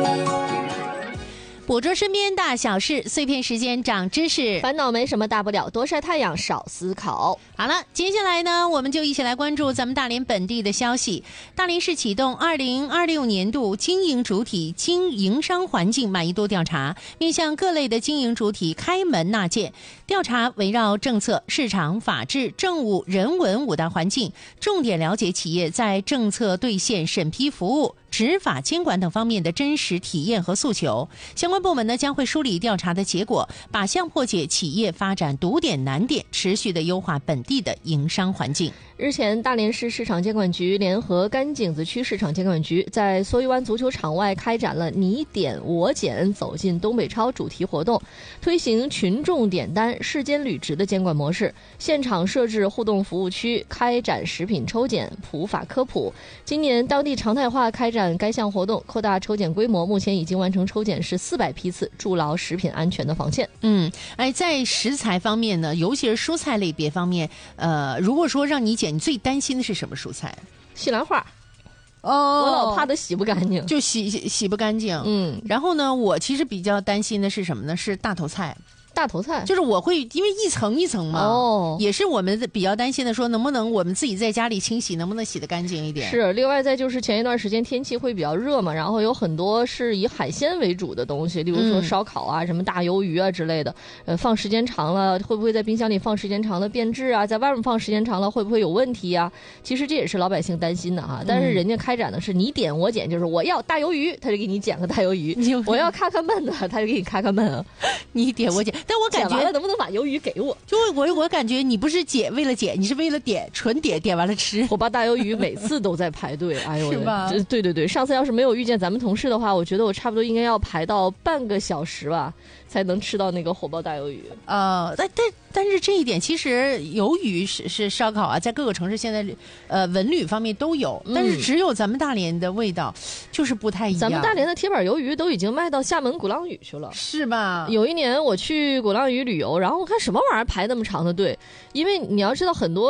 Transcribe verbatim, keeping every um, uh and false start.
捕捉身边大小事，碎片时间长知识， 烦恼没什么大不了，多晒太阳，少思考。 好了，接下来呢，我们就一起来关注咱们大连本地的消息。大连市启动二零二六年度经营主体经营商环境满意度调查，面向各类的经营主体开门纳谏。调查围绕政策、市场、法治、政务、人文五大环境，重点了解企业在政策兑现、审批服务、执法监管等方面的真实体验和诉求。相关部门呢将会梳理调查的结果，靶向破解企业发展堵点难点，持续的优化本地的营商环境。 日前，大连市市场监管局联合甘井子区市场监管局在蓑衣湾足球场外开展了你点我捡走进东北超主题活动，推行群众点单市监履职的监管模式，现场设置互动服务区，开展食品抽检、普法科普。今年当地常态化开展该项活动，扩大抽检规模，目前已经完成抽检是四百批次，筑牢食品安全的防线。 嗯，哎，在食材方面呢，尤其是蔬菜类别方面，呃，如果说让你捡，你最担心的是什么蔬菜？ 西兰花。 哦， 我老怕它洗不干净， 就洗洗洗不干净。 嗯， 然后呢，我其实比较担心的是什么呢？是大头菜。 大头菜就是我会因为一层一层嘛， 哦， 也是我们比较担心的，说能不能我们自己在家里清洗，能不能洗得干净一点？ 是。另外再就是前一段时间天气会比较热嘛，然后有很多是以海鲜为主的东西，例如说烧烤啊、嗯、什么大鱿鱼啊之类的，呃，放时间长了会不会在冰箱里放时间长了变质啊？在外面放时间长了会不会有问题啊？其实这也是老百姓担心的哈。但是人家开展的是你点我捡，就是我要大鱿鱼，他就给你捡个大鱿鱼；我要咔咔焖的，他就给你咔咔焖。 你点我捡，但我感觉能不能把鱿鱼给我？ 就我我感觉你不是捡为了捡，你是为了点，纯点点完了吃。 火爆大鱿鱼每次都在排队，哎呦， 是吧？ 对对对，上次要是没有遇见咱们同事的话，我觉得我差不多应该要排到半个小时吧，才能吃到那个火爆大鱿鱼。 呃，但但但是这一点其实鱿鱼是是烧烤啊，在各个城市现在呃文旅方面都有，但是只有咱们大连的味道就是不太一样。 咱们大连的铁板鱿鱼都已经卖到厦门鼓浪屿去了， 是吧？ 有一年我去鼓浪屿旅游，然后我看什么玩意儿排那么长的队，因为你要知道很多